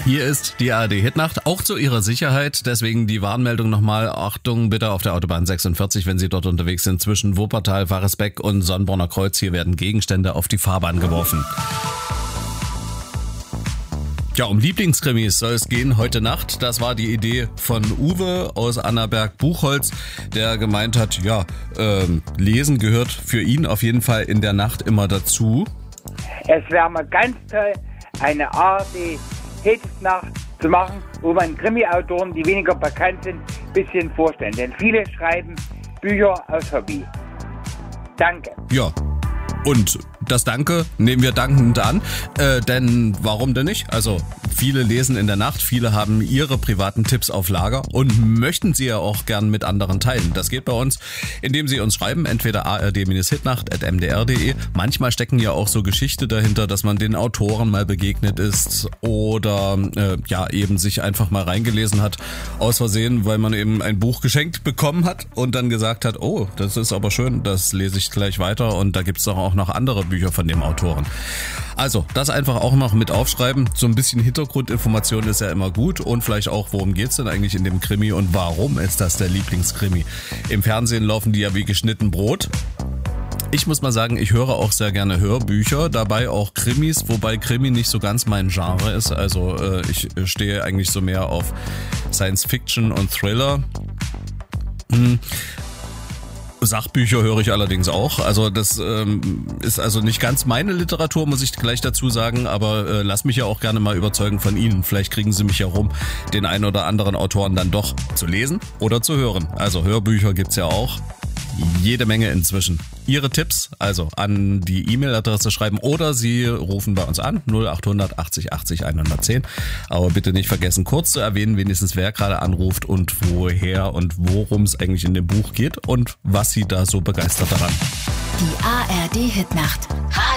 Hier ist die ARD-Hitnacht, auch zu Ihrer Sicherheit. Deswegen die Warnmeldung nochmal. Achtung bitte auf der Autobahn 46, wenn Sie dort unterwegs sind, zwischen Wuppertal, Varesbeck und Sonnborner Kreuz. Hier werden Gegenstände auf die Fahrbahn geworfen. Ja, um Lieblingskrimis soll es gehen heute Nacht. Das war die Idee von Uwe aus Annaberg-Buchholz, der gemeint hat, Lesen gehört für ihn auf jeden Fall in der Nacht immer dazu. Es wäre mal ganz toll, eine ARD-Hitnacht zu machen, wo man Krimi-Autoren, die weniger bekannt sind, ein bisschen vorstellen. Denn viele schreiben Bücher aus Hobby. Danke. Ja, und das Danke nehmen wir dankend an, denn warum denn nicht? Also viele lesen in der Nacht, viele haben ihre privaten Tipps auf Lager und möchten sie ja auch gern mit anderen teilen. Das geht bei uns, indem sie uns schreiben, entweder ard-hitnacht@mdr.de. Manchmal stecken ja auch so Geschichte dahinter, dass man den Autoren mal begegnet ist oder eben sich einfach mal reingelesen hat, aus Versehen, weil man eben ein Buch geschenkt bekommen hat und dann gesagt hat, oh, das ist aber schön, das lese ich gleich weiter und da gibt's doch auch noch andere Bücher von dem Autoren. Also, das einfach auch noch mit aufschreiben. So ein bisschen Hintergrundinformation ist ja immer gut und vielleicht auch, worum geht's denn eigentlich in dem Krimi und warum ist das der Lieblingskrimi? Im Fernsehen laufen die ja wie geschnitten Brot. Ich muss mal sagen, ich höre auch sehr gerne Hörbücher, dabei auch Krimis, wobei Krimi nicht so ganz mein Genre ist. Also ich stehe eigentlich so mehr auf Science Fiction und Thriller. Sachbücher höre ich allerdings auch. Also das ist also nicht ganz meine Literatur, muss ich gleich dazu sagen, aber lass mich ja auch gerne mal überzeugen von Ihnen. Vielleicht kriegen Sie mich ja rum, den einen oder anderen Autoren dann doch zu lesen oder zu hören. Also Hörbücher gibt's ja auch. Jede Menge inzwischen. Ihre Tipps also an die E-Mail-Adresse schreiben oder Sie rufen bei uns an 0800 80 80 110. Aber bitte nicht vergessen, kurz zu erwähnen, wenigstens wer gerade anruft und woher und worum es eigentlich in dem Buch geht und was Sie da so begeistert daran. Die ARD-Hitnacht.